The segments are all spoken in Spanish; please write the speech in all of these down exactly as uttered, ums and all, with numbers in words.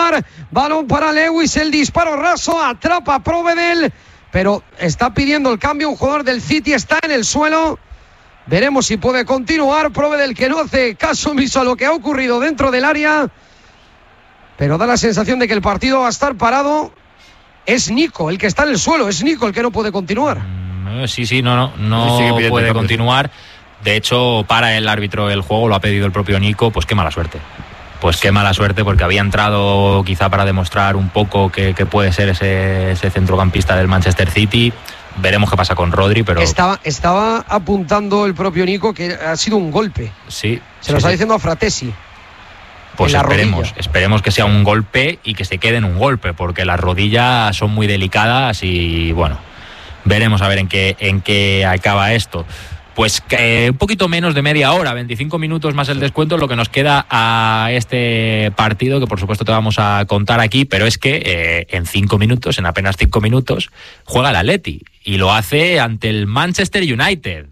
continuar. Balón para Lewis, el disparo raso, atrapa Provedel, pero está pidiendo el cambio. Un jugador del City está en el suelo. Veremos si puede continuar. Provedel, que no hace caso omiso a lo que ha ocurrido dentro del área, pero da la sensación de que el partido va a estar parado. Es Nico el que está en el suelo, es Nico el que no puede continuar. Sí, sí, no, no, no sí, sí, puede continuar. De hecho, para el árbitro el juego, lo ha pedido el propio Nico. Pues qué mala suerte. Pues qué mala suerte, porque había entrado quizá para demostrar un poco que, que puede ser ese, ese centrocampista del Manchester City. Veremos qué pasa con Rodri, pero... Estaba, estaba apuntando el propio Nico que ha sido un golpe. Sí. Se lo sí, está sí. diciendo a Fratesi. Pues esperemos, esperemos que sea un golpe y que se quede en un golpe, porque las rodillas son muy delicadas y bueno, veremos a ver en qué, en qué acaba esto. Pues que un poquito menos de media hora, veinticinco minutos más el descuento, lo que nos queda a este partido, que por supuesto te vamos a contar aquí, pero es que eh, en cinco minutos, en apenas cinco minutos, juega el Atleti y lo hace ante el Manchester United.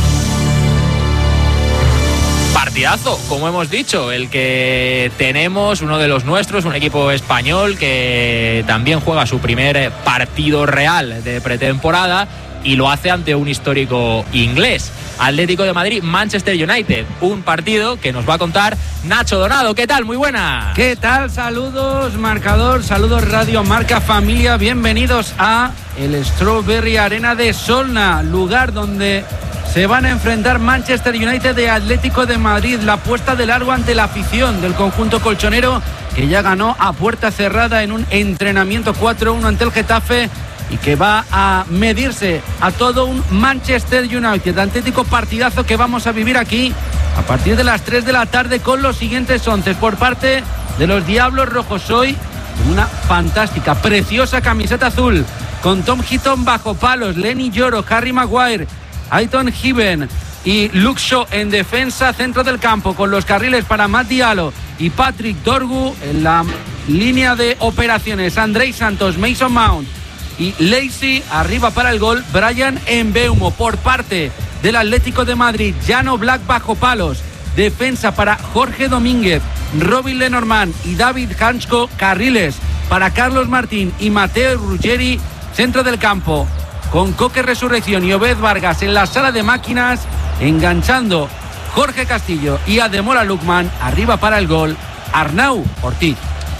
Partidazo, como hemos dicho, el que tenemos, uno de los nuestros, un equipo español que también juega su primer partido real de pretemporada y lo hace ante un histórico inglés. Atlético de Madrid, Manchester United, un partido que nos va a contar Nacho Donado. ¿Qué tal? Muy buena. ¿Qué tal? Saludos, marcador, saludos Radio Marca Familia, bienvenidos a el Strawberry Arena de Solna, lugar donde se van a enfrentar Manchester United de Atlético de Madrid. La apuesta de largo ante la afición del conjunto colchonero, que ya ganó a puerta cerrada en un entrenamiento cuatro uno ante el Getafe y que va a medirse a todo un Manchester United. Auténtico partidazo que vamos a vivir aquí a partir de las tres de la tarde con los siguientes once por parte de los Diablos Rojos. Hoy una fantástica, preciosa camiseta azul con Tom Heaton bajo palos, Lenny Yoro, Harry Maguire, Aiton Given y Luke Shaw en defensa, centro del campo con los carriles para Matt Diallo y Patrick Dorgu. En la línea de operaciones, Andrei Santos, Mason Mount y Lacey. Arriba para el gol, Brian Mbeumo. Por parte del Atlético de Madrid, Jano Black bajo palos, defensa para Jorge Domínguez, Robin Lenormand y David Hansko. Carriles para Carlos Martín y Mateo Ruggeri, centro del campo con Coque Resurrección y Obed Vargas en la sala de máquinas, enganchando Jorge Castillo y Ademola Lookman. Arriba para el gol, Arnau Ortiz.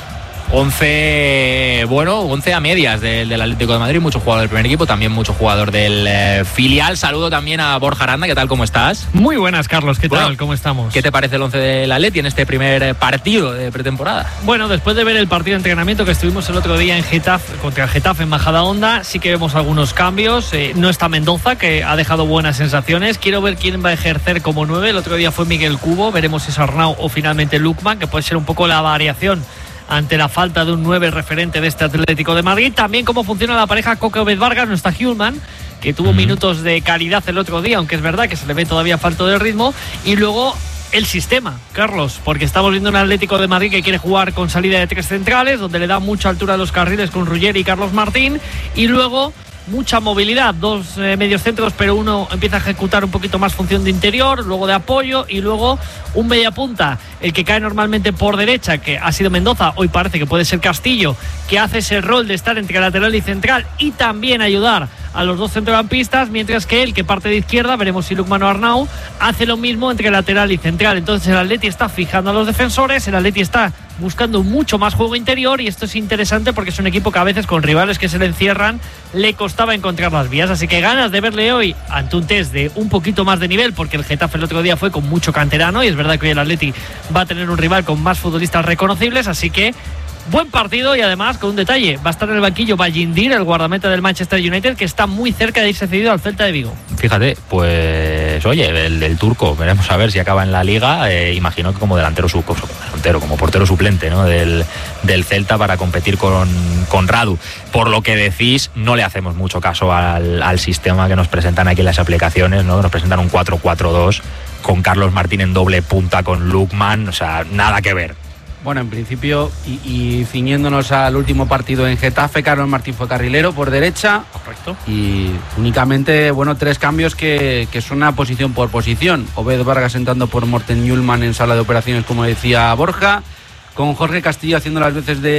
once, bueno, once a medias del, del Atlético de Madrid, mucho jugador del primer equipo, también mucho jugador del eh, filial. Saludo también a Borja Aranda, ¿qué tal? ¿Cómo estás? Muy buenas, Carlos, ¿qué bueno, tal? ¿Cómo estamos? ¿Qué te parece el once del Atleti en este primer partido de pretemporada? Bueno, después de ver el partido de entrenamiento que estuvimos el otro día en Getafe, contra el Getafe en Majadahonda, sí que vemos algunos cambios. Eh, no está Mendoza, que ha dejado buenas sensaciones. Quiero ver quién va a ejercer como nueve. El otro día fue Miguel Cubo, veremos si es Arnau o finalmente Lookman, que puede ser un poco la variación ante la falta de un nueve referente de este Atlético de Madrid. También cómo funciona la pareja Coque Obed Vargas, no está Hulman, que tuvo uh-huh. minutos de calidad el otro día, aunque es verdad que se le ve todavía falto de ritmo. Y luego el sistema, Carlos, porque estamos viendo un Atlético de Madrid que quiere jugar con salida de tres centrales, donde le da mucha altura a los carriles con Ruggeri y Carlos Martín, y luego mucha movilidad, dos eh, mediocentros, pero uno empieza a ejecutar un poquito más función de interior, luego de apoyo, y luego un mediapunta, el que cae normalmente por derecha, que ha sido Mendoza, hoy parece que puede ser Castillo, que hace ese rol de estar entre lateral y central y también ayudar a los dos centrocampistas, mientras que él, que parte de izquierda, veremos si Lookman o Arnau, hace lo mismo entre lateral y central. Entonces el Atleti está fijando a los defensores, el Atleti está buscando mucho más juego interior, y esto es interesante porque es un equipo que a veces con rivales que se le encierran le costaba encontrar las vías, así que ganas de verle hoy ante un test de un poquito más de nivel, porque el Getafe el otro día fue con mucho canterano y es verdad que hoy el Atleti va a tener un rival con más futbolistas reconocibles, así que buen partido. Y además con un detalle, va a estar en el banquillo Ballindir, el guardameta del Manchester United, que está muy cerca de irse cedido al Celta de Vigo. Fíjate, pues oye, el, el turco, veremos a ver si acaba en la Liga. eh, imagino que como delantero, su, como, delantero como portero suplente, ¿no? del, del Celta para competir con, con Radu. Por lo que decís, no le hacemos mucho caso al, al sistema que nos presentan aquí en las aplicaciones, ¿no? Nos presentan un cuatro cuatro dos con Carlos Martín en doble punta con Lookman, o sea, nada que ver. Bueno, en principio, y, y ciñéndonos al último partido en Getafe, Carlos Martín fue carrilero por derecha. Correcto. Y únicamente, bueno, tres cambios que, que son una posición por posición. Obed Vargas entrando por Morten Hjulman en sala de operaciones, como decía Borja, con Jorge Castillo haciendo las veces de